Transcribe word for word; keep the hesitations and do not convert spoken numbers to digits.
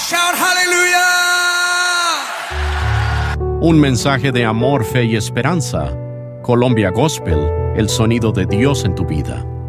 Shout hallelujah. Un mensaje de amor, fe y esperanza. Colombia Gospel, el sonido de Dios en tu vida.